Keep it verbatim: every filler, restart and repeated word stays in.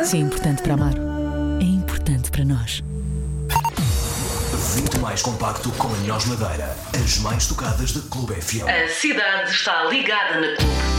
Se é importante para Amaro, é importante para nós. vinte mais compacto com a melhor madeira. As mais tocadas da Clube F M. A cidade está ligada na Clube.